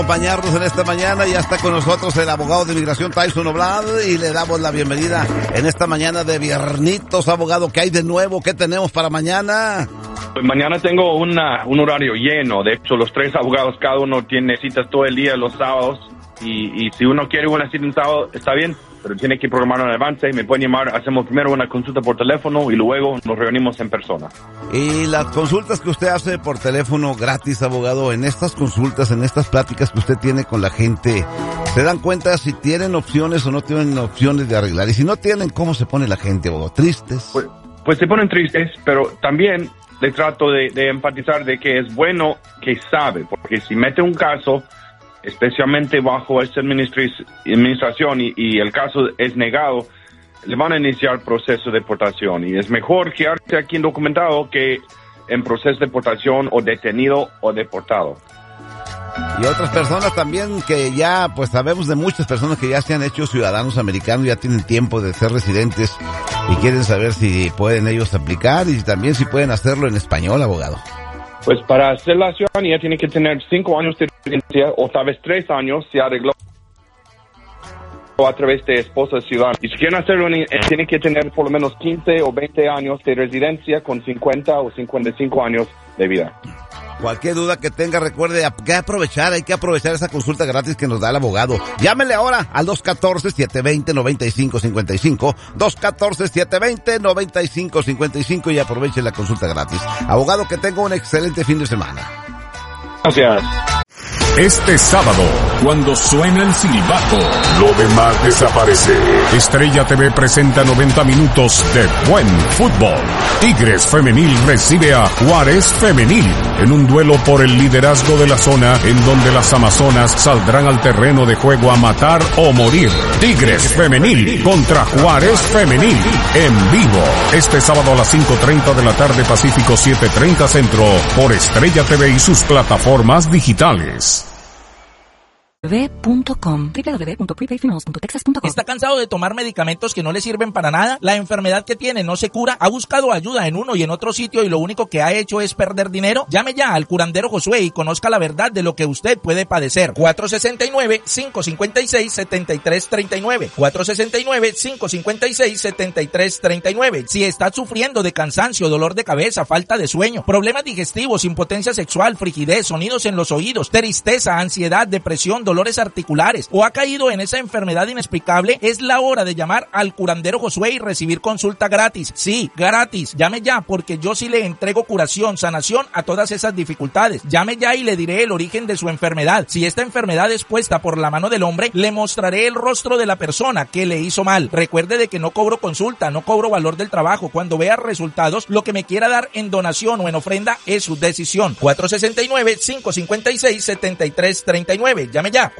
Acompañarnos en esta mañana. Ya está con nosotros el abogado de inmigración Tyson Oblad y le damos la bienvenida en esta mañana de viernitos. Abogado, ¿qué hay de nuevo? ¿Qué tenemos para mañana? Pues mañana tengo un horario lleno. De hecho, los 3 abogados, cada uno tiene citas todo el día los sábados. Y si uno quiere una cita un sábado, está bien, pero tiene que programar en avance. Me pueden llamar, hacemos primero una consulta por teléfono y luego nos reunimos en persona. Y las consultas que usted hace por teléfono gratis, abogado, en estas consultas, en estas pláticas que usted tiene con la gente, ¿se dan cuenta si tienen opciones o no tienen opciones de arreglar? Y si no tienen, ¿cómo se pone la gente, abogado? ¿Tristes? Pues se ponen tristes, pero también le trato de enfatizar de que es bueno que sabe, porque si mete un caso, especialmente bajo esta administración y el caso es negado, le van a iniciar proceso de deportación y es mejor quedarse aquí indocumentado que en proceso de deportación o detenido o deportado. Y otras personas también que ya, pues sabemos de muchas personas que ya se han hecho ciudadanos americanos, ya tienen tiempo de ser residentes y quieren saber si pueden ellos aplicar y también si pueden hacerlo en español, abogado. Pues para hacer la ciudadanía tiene que tener 5 años de residencia o tal vez 3 años si arregló a través de esposa ciudadana. Y si quieren hacerlo, tiene que tener por lo menos 15 o 20 años de residencia con 50 o 55 años de vida. Cualquier duda que tenga, recuerde, hay que aprovechar esa consulta gratis que nos da el abogado. Llámele ahora al 214-720-9555, 214-720-9555 y aproveche la consulta gratis. Abogado, que tenga un excelente fin de semana. Gracias. Este sábado, cuando suena el silbato, lo demás desaparece. Estrella TV presenta 90 minutos de buen fútbol. Tigres Femenil recibe a Juárez Femenil en un duelo por el liderazgo de la zona en donde las amazonas saldrán al terreno de juego a matar o morir. Tigres Femenil contra Juárez Femenil en vivo. Este sábado a las 5:30 de la tarde Pacífico, 7:30 Centro por Estrella TV y sus plataformas digitales. www.prepaidfunerals.texas.com. ¿Está cansado de tomar medicamentos que no le sirven para nada? ¿La enfermedad que tiene no se cura? ¿Ha buscado ayuda en uno y en otro sitio y lo único que ha hecho es perder dinero? Llame ya al curandero Josué y conozca la verdad de lo que usted puede padecer. 469-556-7339. 469-556-7339. Si está sufriendo de cansancio, dolor de cabeza, falta de sueño, problemas digestivos, impotencia sexual, frigidez, sonidos en los oídos, tristeza, ansiedad, depresión, dolores articulares o ha caído en esa enfermedad inexplicable, es la hora de llamar al curandero Josué y recibir consulta gratis. Sí, gratis. Llame ya porque yo sí le entrego curación, sanación a todas esas dificultades. Llame ya y le diré el origen de su enfermedad. Si esta enfermedad es puesta por la mano del hombre, le mostraré el rostro de la persona que le hizo mal. Recuerde de que no cobro consulta, no cobro valor del trabajo. Cuando vea resultados, lo que me quiera dar en donación o en ofrenda es su decisión. 469-556-7339. Llame ya.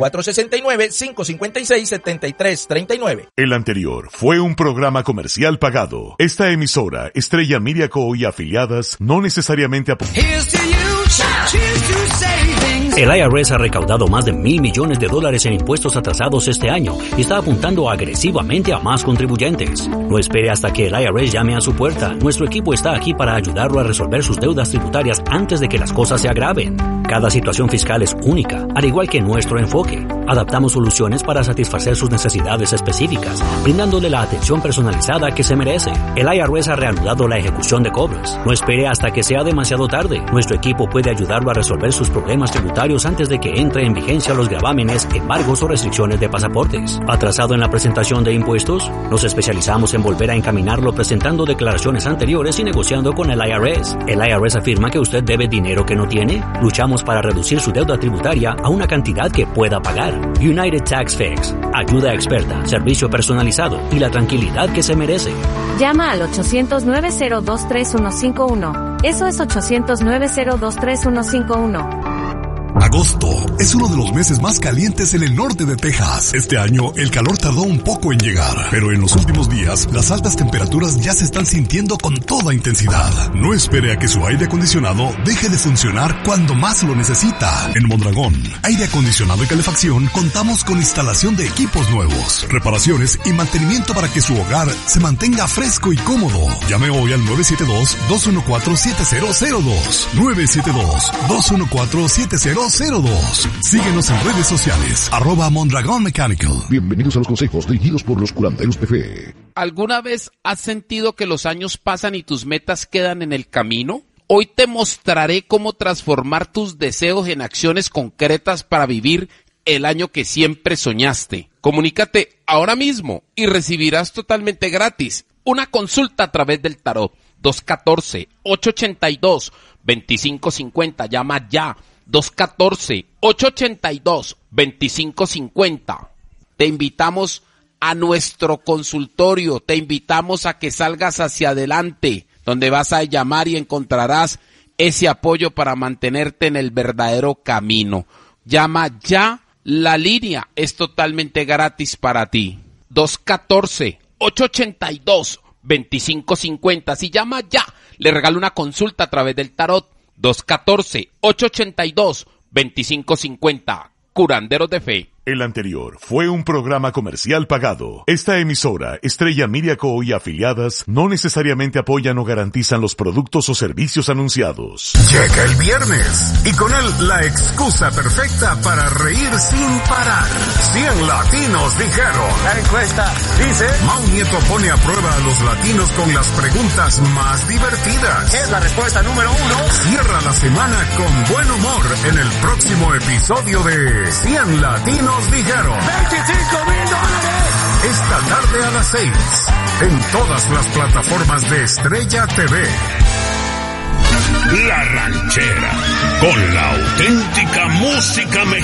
469-556-7339. El anterior fue un programa comercial pagado. Esta emisora, Estrella Media Co. y afiliadas, no necesariamente El IRS ha recaudado más de $1,000 millones en impuestos atrasados este año y está apuntando agresivamente a más contribuyentes. No espere hasta que el IRS llame a su puerta. Nuestro equipo está aquí para ayudarlo a resolver sus deudas tributarias antes de que las cosas se agraven. Cada situación fiscal es única, al igual que nuestro enfoque. Adaptamos soluciones para satisfacer sus necesidades específicas, brindándole la atención personalizada que se merece. El IRS ha reanudado la ejecución de cobros. No espere hasta que sea demasiado tarde. Nuestro equipo puede ayudarlo a resolver sus problemas tributarios antes de que entre en vigencia los gravámenes, embargos o restricciones de pasaportes. ¿Atrasado en la presentación de impuestos? Nos especializamos en volver a encaminarlo presentando declaraciones anteriores y negociando con el IRS. ¿El IRS afirma que usted debe dinero que no tiene? Luchamos para reducir su deuda tributaria a una cantidad que pueda pagar. United Tax Fix. Ayuda experta, servicio personalizado y la tranquilidad que se merece. Llama al 800-902-3151. Eso es 800-902-3151. Agosto es uno de los meses más calientes en el norte de Texas. Este año el calor tardó un poco en llegar, pero en los últimos días las altas temperaturas ya se están sintiendo con toda intensidad. No espere a que su aire acondicionado deje de funcionar cuando más lo necesita. En Mondragón, Aire Acondicionado y Calefacción, contamos con instalación de equipos nuevos, reparaciones y mantenimiento para que su hogar se mantenga fresco y cómodo. Llame hoy al 972-214-7002. 972-214-7002. 02. Síguenos en redes sociales, @Mondragón Mechanical. Bienvenidos a los consejos dirigidos por los curanderos de fe. ¿Alguna vez has sentido que los años pasan y tus metas quedan en el camino? Hoy te mostraré cómo transformar tus deseos en acciones concretas para vivir el año que siempre soñaste. Comunícate ahora mismo y recibirás totalmente gratis una consulta a través del tarot. 214-882-2550. Llama ya. 214-882-2550. Te invitamos a nuestro consultorio. Te invitamos a que salgas hacia adelante, donde vas a llamar y encontrarás ese apoyo para mantenerte en el verdadero camino. Llama ya, la línea es totalmente gratis para ti. 214-882-2550. Si llama ya, le regalo una consulta a través del tarot. 214-882-2550. Curanderos de Fe. El anterior fue un programa comercial pagado. Esta emisora, Estrella Media Co. y afiliadas, no necesariamente apoyan o garantizan los productos o servicios anunciados. Llega el viernes y con él la excusa perfecta para reír sin parar. 100 latinos dijeron. La encuesta dice: Mau Nieto pone a prueba a los latinos con las preguntas más divertidas. Es la respuesta número 1. Cierra la semana con buen humor en el próximo episodio de 100 latinos dijeron. $25,000. Esta tarde a las 6 en todas las plataformas de Estrella TV. La Ranchera, con la auténtica música mexicana.